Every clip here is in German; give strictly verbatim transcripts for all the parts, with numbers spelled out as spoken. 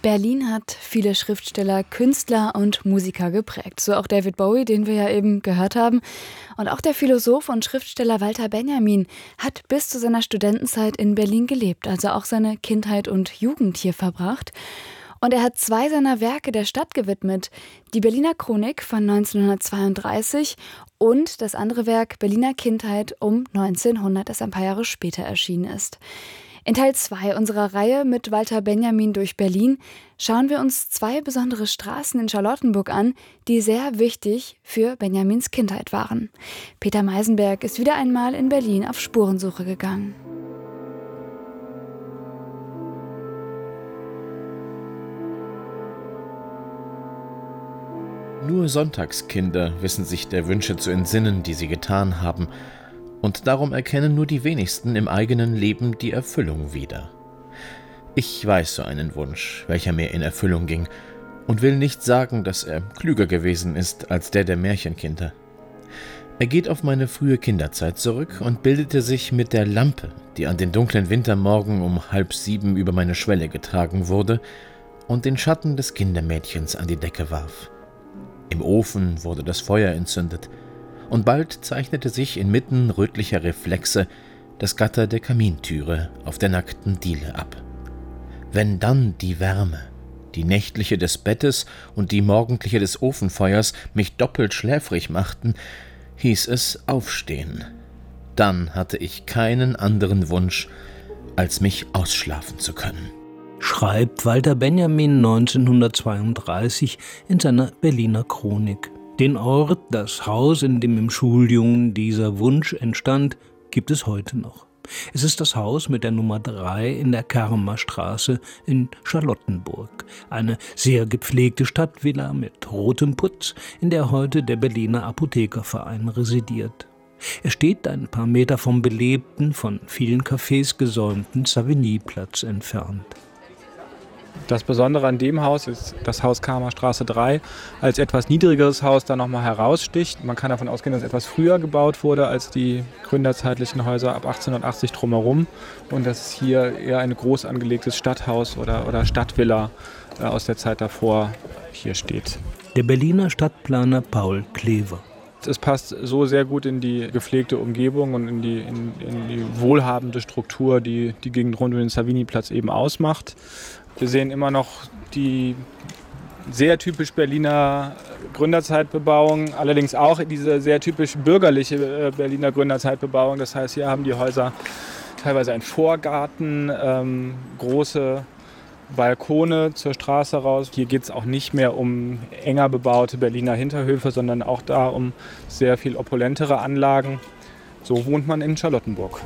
Berlin hat viele Schriftsteller, Künstler und Musiker geprägt. So auch David Bowie, den wir ja eben gehört haben. Und auch der Philosoph und Schriftsteller Walter Benjamin hat bis zu seiner Studentenzeit in Berlin gelebt, also auch seine Kindheit und Jugend hier verbracht. Und er hat zwei seiner Werke der Stadt gewidmet. Die Berliner Chronik von neunzehnhundertzweiunddreißig und das andere Werk Berliner Kindheit um neunzehnhundert, das ein paar Jahre später erschienen ist. In Teil zwei unserer Reihe mit Walter Benjamin durch Berlin schauen wir uns zwei besondere Straßen in Charlottenburg an, die sehr wichtig für Benjamins Kindheit waren. Peter Meisenberg ist wieder einmal in Berlin auf Spurensuche gegangen. Nur Sonntagskinder wissen sich der Wünsche zu entsinnen, die sie getan haben, und darum erkennen nur die wenigsten im eigenen Leben die Erfüllung wieder. Ich weiß so einen Wunsch, welcher mir in Erfüllung ging, und will nicht sagen, dass er klüger gewesen ist als der der Märchenkinder. Er geht auf meine frühe Kinderzeit zurück und bildete sich mit der Lampe, die an den dunklen Wintermorgen um halb sieben über meine Schwelle getragen wurde und den Schatten des Kindermädchens an die Decke warf. Im Ofen wurde das Feuer entzündet, und bald zeichnete sich inmitten rötlicher Reflexe das Gatter der Kamintüre auf der nackten Diele ab. Wenn dann die Wärme, die nächtliche des Bettes und die morgendliche des Ofenfeuers mich doppelt schläfrig machten, hieß es aufstehen. Dann hatte ich keinen anderen Wunsch, als mich ausschlafen zu können. Schreibt Walter Benjamin neunzehnhundertzweiunddreißig in seiner Berliner Chronik. Den Ort, das Haus, in dem im Schuljungen dieser Wunsch entstand, gibt es heute noch. Es ist das Haus mit der Nummer drei in der Kermer Straße in Charlottenburg. Eine sehr gepflegte Stadtvilla mit rotem Putz, in der heute der Berliner Apothekerverein residiert. Er steht ein paar Meter vom belebten, von vielen Cafés gesäumten Savignyplatz entfernt. Das Besondere an dem Haus ist, dass Haus Kermer Straße drei als etwas niedrigeres Haus da nochmal heraussticht. Man kann davon ausgehen, dass es etwas früher gebaut wurde als die gründerzeitlichen Häuser ab achtzehnhundertachtzig drumherum. Und dass es hier eher ein groß angelegtes Stadthaus oder, oder Stadtvilla äh, aus der Zeit davor hier steht. Der Berliner Stadtplaner Paul Klever. Es passt so sehr gut in die gepflegte Umgebung und in die, in, in die wohlhabende Struktur, die die Gegend rund um den Savignyplatz eben ausmacht. Wir sehen immer noch die sehr typisch Berliner Gründerzeitbebauung, allerdings auch diese sehr typisch bürgerliche Berliner Gründerzeitbebauung. Das heißt, hier haben die Häuser teilweise einen Vorgarten, ähm, große Balkone zur Straße raus. Hier geht es auch nicht mehr um enger bebaute Berliner Hinterhöfe, sondern auch da um sehr viel opulentere Anlagen. So wohnt man in Charlottenburg.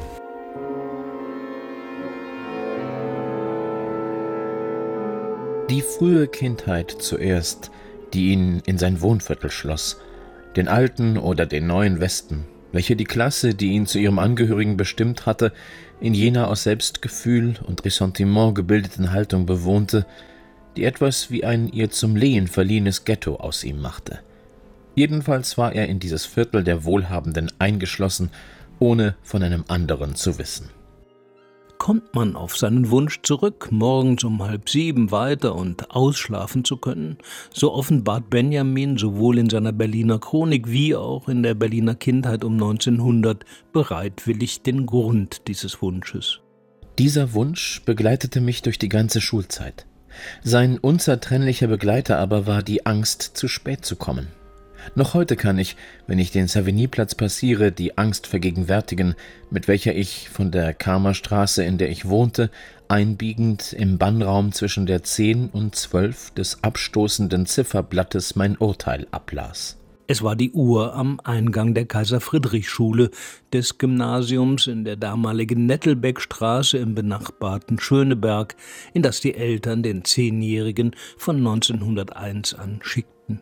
Die frühe Kindheit zuerst, die ihn in sein Wohnviertel schloss, den alten oder den neuen Westen, welche die Klasse, die ihn zu ihrem Angehörigen bestimmt hatte, in jener aus Selbstgefühl und Ressentiment gebildeten Haltung bewohnte, die etwas wie ein ihr zum Lehen verliehenes Ghetto aus ihm machte. Jedenfalls war er in dieses Viertel der Wohlhabenden eingeschlossen, ohne von einem anderen zu wissen. Kommt man auf seinen Wunsch zurück, morgens um halb sieben weiter und ausschlafen zu können, so offenbart Benjamin sowohl in seiner Berliner Chronik wie auch in der Berliner Kindheit um neunzehnhundert bereitwillig den Grund dieses Wunsches. Dieser Wunsch begleitete mich durch die ganze Schulzeit. Sein unzertrennlicher Begleiter aber war die Angst, zu spät zu kommen. Noch heute kann ich, wenn ich den Savignyplatz passiere, die Angst vergegenwärtigen, mit welcher ich von der Kermer Straße, in der ich wohnte, einbiegend im Bannraum zwischen der zehn und zwölf des abstoßenden Zifferblattes mein Urteil ablas. Es war die Uhr am Eingang der Kaiser-Friedrich-Schule, des Gymnasiums in der damaligen Nettelbeckstraße im benachbarten Schöneberg, in das die Eltern den Zehnjährigen von neunzehnhunderteins an schickten.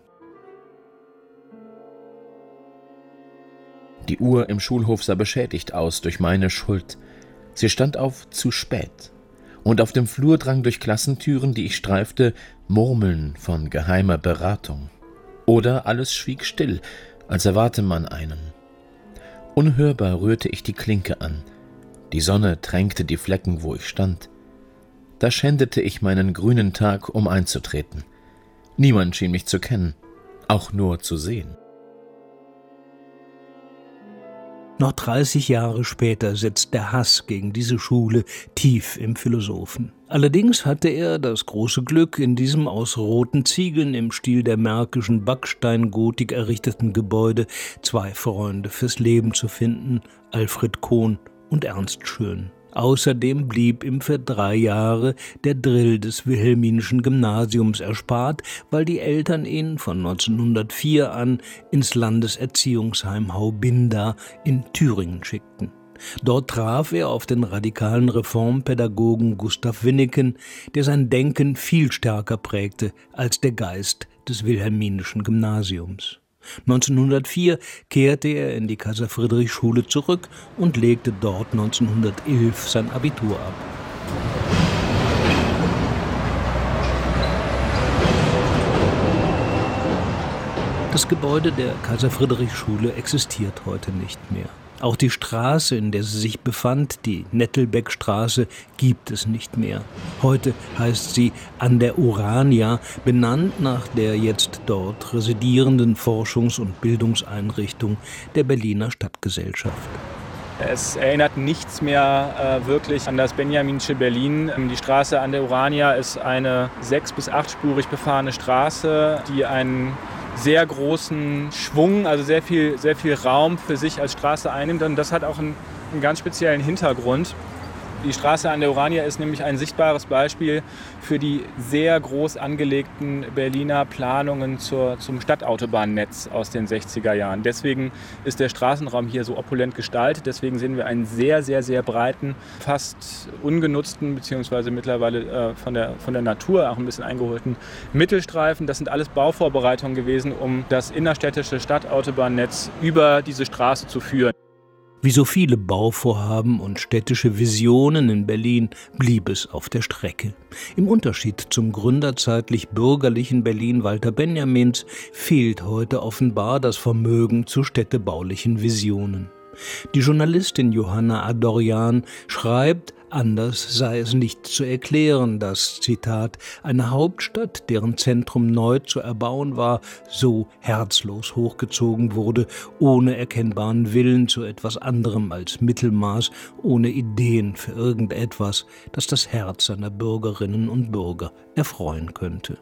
Die Uhr im Schulhof sah beschädigt aus durch meine Schuld. Sie stand auf zu spät. Und auf dem Flur drang durch Klassentüren, die ich streifte, Murmeln von geheimer Beratung. Oder alles schwieg still, als erwarte man einen. Unhörbar rührte ich die Klinke an. Die Sonne tränkte die Flecken, wo ich stand. Da schändete ich meinen grünen Tag, um einzutreten. Niemand schien mich zu kennen, auch nur zu sehen. Noch dreißig Jahre später sitzt der Hass gegen diese Schule tief im Philosophen. Allerdings hatte er das große Glück, in diesem aus roten Ziegeln im Stil der märkischen Backsteingotik errichteten Gebäude zwei Freunde fürs Leben zu finden, Alfred Kohn und Ernst Schön. Außerdem blieb ihm für drei Jahre der Drill des Wilhelminischen Gymnasiums erspart, weil die Eltern ihn von neunzehnhundertvier an ins Landeserziehungsheim Haubinda in Thüringen schickten. Dort traf er auf den radikalen Reformpädagogen Gustav Winneken, der sein Denken viel stärker prägte als der Geist des Wilhelminischen Gymnasiums. neunzehnhundertvier kehrte er in die Kaiser-Friedrich-Schule zurück und legte dort neunzehnhundertelf sein Abitur ab. Das Gebäude der Kaiser-Friedrich-Schule existiert heute nicht mehr. Auch die Straße, in der sie sich befand, die Nettelbeckstraße, gibt es nicht mehr. Heute heißt sie An der Urania, benannt nach der jetzt dort residierenden Forschungs- und Bildungseinrichtung der Berliner Stadtgesellschaft. Es erinnert nichts mehr äh, wirklich an das benjaminsche Berlin. Die Straße An der Urania ist eine sechs- bis achtspurig befahrene Straße, die einen sehr großen Schwung, also sehr viel, sehr viel Raum für sich als Straße einnimmt. Und das hat auch einen, einen ganz speziellen Hintergrund. Die Straße An der Urania ist nämlich ein sichtbares Beispiel für die sehr groß angelegten Berliner Planungen zur, zum Stadtautobahnnetz aus den sechziger Jahren. Deswegen ist der Straßenraum hier so opulent gestaltet. Deswegen sehen wir einen sehr, sehr, sehr breiten, fast ungenutzten, beziehungsweise mittlerweile äh, von der, von der Natur auch ein bisschen eingeholten Mittelstreifen. Das sind alles Bauvorbereitungen gewesen, um das innerstädtische Stadtautobahnnetz über diese Straße zu führen. Wie so viele Bauvorhaben und städtische Visionen in Berlin blieb es auf der Strecke. Im Unterschied zum gründerzeitlich bürgerlichen Berlin Walter Benjamins fehlt heute offenbar das Vermögen zu städtebaulichen Visionen. Die Journalistin Johanna Adorjan schreibt, anders sei es nicht zu erklären, dass, Zitat, eine Hauptstadt, deren Zentrum neu zu erbauen war, so herzlos hochgezogen wurde, ohne erkennbaren Willen zu etwas anderem als Mittelmaß, ohne Ideen für irgendetwas, das das Herz seiner Bürgerinnen und Bürger erfreuen könnte.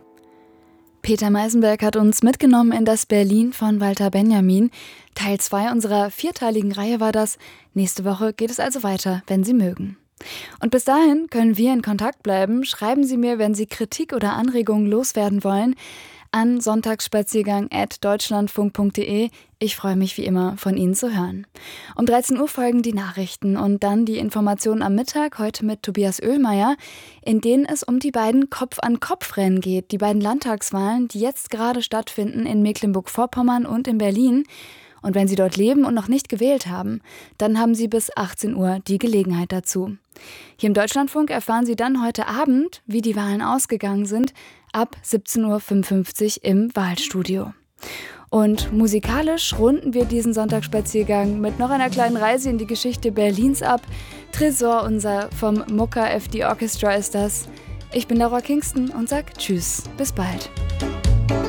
Peter Meisenberg hat uns mitgenommen in das Berlin von Walter Benjamin. Teil zwei unserer vierteiligen Reihe war das. Nächste Woche geht es also weiter, wenn Sie mögen. Und bis dahin können wir in Kontakt bleiben. Schreiben Sie mir, wenn Sie Kritik oder Anregungen loswerden wollen, an sonntagsspaziergang at deutschlandfunk punkt de. Ich freue mich wie immer, von Ihnen zu hören. Um dreizehn Uhr folgen die Nachrichten und dann die Informationen am Mittag, heute mit Tobias Oehlmeier, in denen es um die beiden Kopf-an-Kopf-Rennen geht, die beiden Landtagswahlen, die jetzt gerade stattfinden in Mecklenburg-Vorpommern und in Berlin. Und wenn Sie dort leben und noch nicht gewählt haben, dann haben Sie bis achtzehn Uhr die Gelegenheit dazu. Hier im Deutschlandfunk erfahren Sie dann heute Abend, wie die Wahlen ausgegangen sind, ab siebzehn Uhr fünfundfünfzig im Wahlstudio. Und musikalisch runden wir diesen Sonntagsspaziergang mit noch einer kleinen Reise in die Geschichte Berlins ab. Tresor unser vom Mucka F D Orchestra ist das. Ich bin Laura Kingston und sag Tschüss, bis bald.